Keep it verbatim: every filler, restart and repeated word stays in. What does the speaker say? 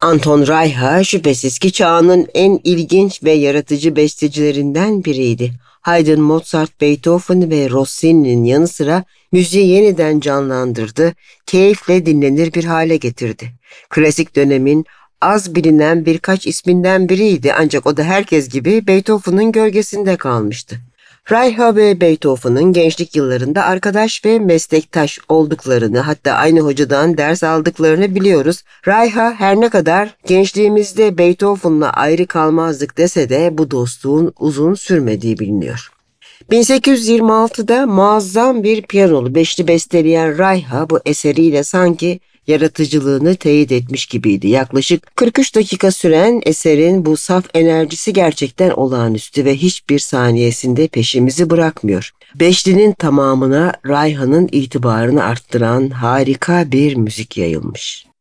Anton Reicha şüphesiz ki çağının en ilginç ve yaratıcı bestecilerinden biriydi. Haydn, Mozart, Beethoven ve Rossini'nin yanı sıra müziği yeniden canlandırdı, keyifle dinlenir bir hale getirdi. Klasik dönemin az bilinen birkaç isminden biriydi, ancak o da herkes gibi Beethoven'ın gölgesinde kalmıştı. Reicha ve Beethoven'ın gençlik yıllarında arkadaş ve meslektaş olduklarını, hatta aynı hocadan ders aldıklarını biliyoruz. Reicha her ne kadar gençliğimizde Beethoven'la ayrı kalmazdık dese de bu dostluğun uzun sürmediği biliniyor. bin sekiz yüz yirmi altıda muazzam bir piyanolu beşli besteleyen Reicha bu eseriyle sanki yaratıcılığını teyit etmiş gibiydi. Yaklaşık kırk üç dakika süren eserin bu saf enerjisi gerçekten olağanüstü ve hiçbir saniyesinde peşimizi bırakmıyor. Beşlinin tamamına Reicha'nın itibarını arttıran harika bir müzik yayılmış.